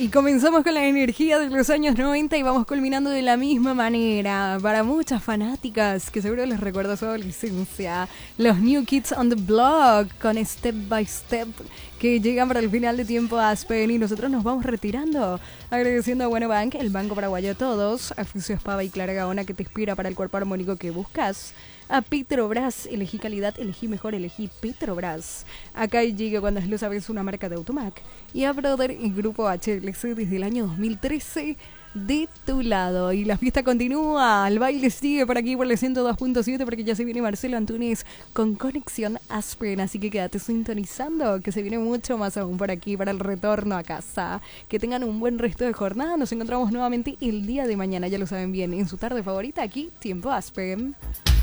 Y comenzamos con la energía de los años 90 y vamos culminando de la misma manera. Para muchas fanáticas que seguro les recuerda su adolescencia, los New Kids on the Block con Step by Step que llegan para el final de Tiempo Aspen y nosotros nos vamos retirando. Agradeciendo a Bueno Bank, el banco paraguayo a todos, a Fisio Espava y Clara Gaona que te inspira para el cuerpo armónico que buscas. A Petrobras, elegí calidad, elegí mejor, elegí Petrobras. Acá llega cuando lo sabes una marca de Automac. Y a Brother y Grupo HLC desde el año 2013 de tu lado. Y la fiesta continúa, el baile sigue por aquí por el 102.7 porque ya se viene Marcelo Antunes con Conexión Aspen. Así que quédate sintonizando que se viene mucho más aún por aquí para el retorno a casa. Que tengan un buen resto de jornada. Nos encontramos nuevamente el día de mañana, ya lo saben bien, en su tarde favorita aquí, Tiempo Aspen.